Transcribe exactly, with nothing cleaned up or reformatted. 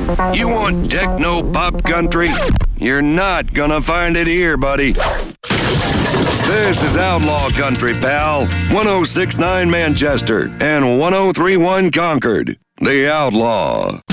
You want techno-pop country? You're not gonna find it here, buddy. This is Outlaw Country, pal. one oh six point nine Manchester and one oh three point one Concord. The Outlaw.